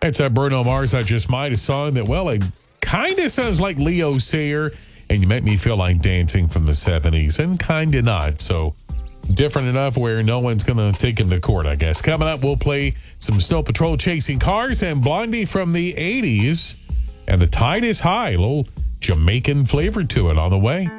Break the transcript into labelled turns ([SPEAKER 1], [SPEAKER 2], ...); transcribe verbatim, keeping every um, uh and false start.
[SPEAKER 1] That's uh, Bruno Mars, I Just Might, a song that, well, it kind of sounds like Leo Sayer, and You Make Me Feel Like Dancing from the seventies, and kind of not. So different enough where no one's going to take him to court, I guess. Coming up, we'll play some Snow Patrol Chasing Cars and Blondie from the eighties. And The Tide is High, a little Jamaican flavor to it on the way.